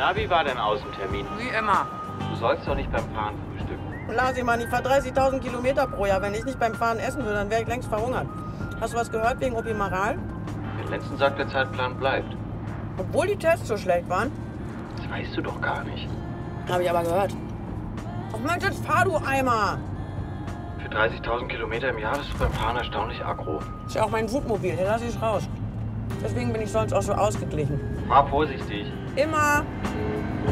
Na, wie war denn Außentermin? Wie immer. Du sollst doch nicht beim Fahren frühstücken. Lasi, Mann, ich fahre 30.000 Kilometer pro Jahr. Wenn ich nicht beim Fahren essen würde, dann wäre ich längst verhungert. Hast du was gehört wegen Opimaral? Der Lenzen sagt, der Zeitplan bleibt. Obwohl die Tests so schlecht waren? Das weißt du doch gar nicht. Habe ich aber gehört. Ach Mensch, jetzt fahr du Eimer! Für 30.000 Kilometer im Jahr bist du beim Fahren erstaunlich aggro. Ist ja auch mein Wutmobil, hier lass ich raus. Deswegen bin ich sonst auch so ausgeglichen. Fahr vorsichtig. Immer!